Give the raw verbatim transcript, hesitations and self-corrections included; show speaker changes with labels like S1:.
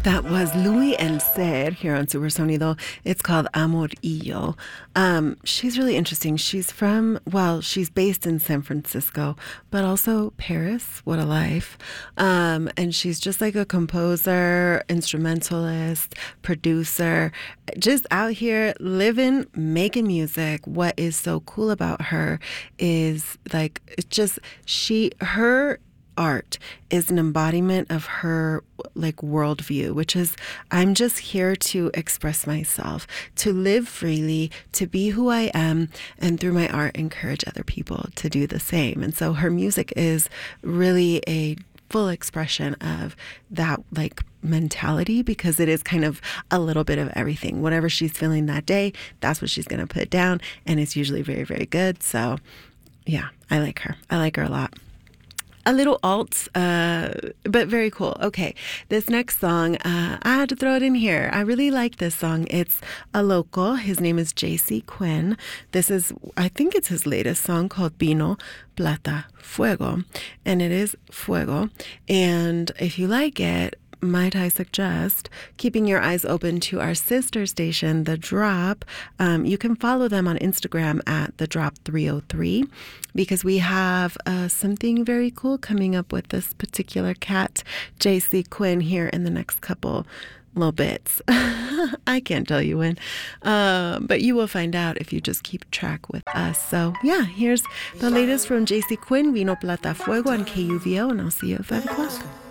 S1: That was Louis El Ser here on Super Sonido. It's called Amor y Yo. Um, she's really interesting. She's from, well, she's based in San Francisco, but also Paris. What a life. Um, and she's just like a composer, instrumentalist, producer, just out here living, making music. What is so cool about her is like, it's just, she, her art is an embodiment of her like worldview, which is I'm just here to express myself, to live freely, to be who I am, and through my art encourage other people to do the same. And so her music is really a full expression of that like mentality, because it is kind of a little bit of everything. Whatever she's feeling that day, that's what she's going to put down, and it's usually very, very good. So yeah, I like her. I like her a lot. A little alt, uh, but very cool. Okay, this next song, uh, I had to throw it in here. I really like this song. It's a local. His name is J C Quinn. This is, I think it's his latest song called Vino, Plata, Fuego. And it is Fuego. And if you like it, might I suggest keeping your eyes open to our sister station, The Drop. Um, you can follow them on Instagram at The Drop three oh three, because we have uh, something very cool coming up with this particular cat, J C Quinn, here in the next couple little bits. I can't tell you when, uh, but you will find out if you just keep track with us. So yeah, here's the latest from J C Quinn, Vino, Plata, Fuego on K U V O, and I'll see you at five o'clock.